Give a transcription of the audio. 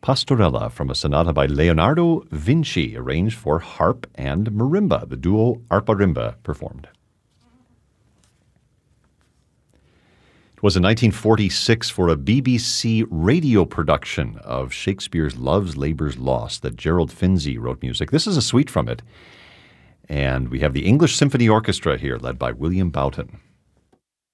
Pastorella from a sonata by Leonardo Vinci, arranged for harp and marimba. The duo Arpa-Rimba performed. It was in 1946 for a BBC radio production of Shakespeare's Love's Labour's Lost that Gerald Finzi wrote music. This is a suite from it. And we have the English Symphony Orchestra here, led by William Boughton.